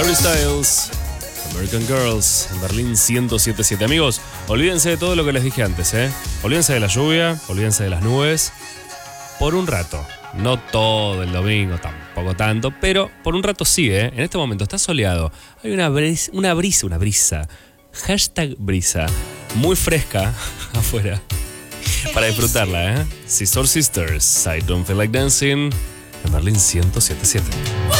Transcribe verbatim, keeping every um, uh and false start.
Harry Styles, American Girls, en Berlín ciento siete punto siete. Amigos, olvídense de todo lo que les dije antes, ¿eh? Olvídense de la lluvia, olvídense de las nubes. Por un rato. No todo el domingo, tampoco tanto, pero por un rato sí, ¿eh? En este momento está soleado. Hay una brisa, una brisa, una brisa. Hashtag brisa. Muy fresca afuera. Para disfrutarla, ¿eh? Sister Sisters, I Don't Feel Like Dancing, en Berlín ciento siete punto siete.